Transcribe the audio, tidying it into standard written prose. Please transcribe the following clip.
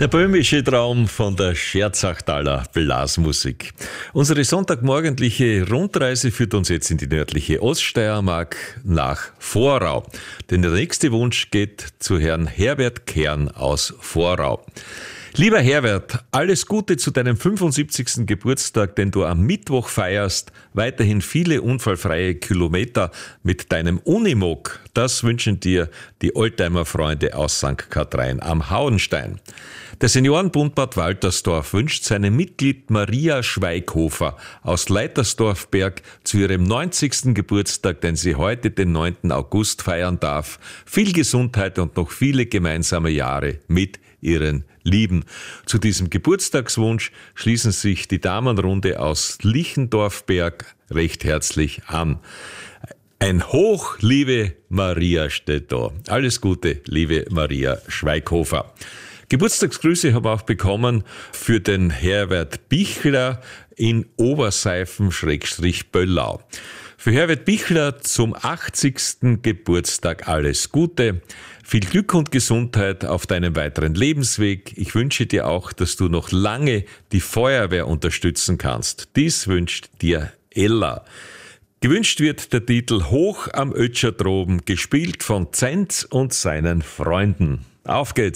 Der böhmische Traum von der Scherzachtaler Blasmusik. Unsere sonntagmorgendliche Rundreise führt uns jetzt in die nördliche Oststeiermark nach Vorau. Denn der nächste Wunsch geht zu Herrn Herbert Kern aus Vorau. Lieber Herbert, alles Gute zu deinem 75. Geburtstag, den du am Mittwoch feierst. Weiterhin viele unfallfreie Kilometer mit deinem Unimog. Das wünschen dir die Oldtimer-Freunde aus St. Kathrein am Hauenstein. Der Seniorenbund Bad Waltersdorf wünscht seinem Mitglied Maria Schweighofer aus Leitersdorfberg zu ihrem 90. Geburtstag, den sie heute, den 9. August, feiern darf, viel Gesundheit und noch viele gemeinsame Jahre mit ihren Lieben. Zu diesem Geburtstagswunsch schließen sich die Damenrunde aus Lichendorfberg recht herzlich an. Ein Hoch, liebe Maria, steht da. Alles Gute, liebe Maria Schweighofer. Geburtstagsgrüße habe ich auch bekommen für den Herbert Bichler in Oberseifen-Böllau. Für Herbert Bichler zum 80. Geburtstag alles Gute, viel Glück und Gesundheit auf deinem weiteren Lebensweg. Ich wünsche dir auch, dass du noch lange die Feuerwehr unterstützen kannst. Dies wünscht dir Ella. Gewünscht wird der Titel Hoch am Ötscher droben, gespielt von Zenz und seinen Freunden. Auf geht's!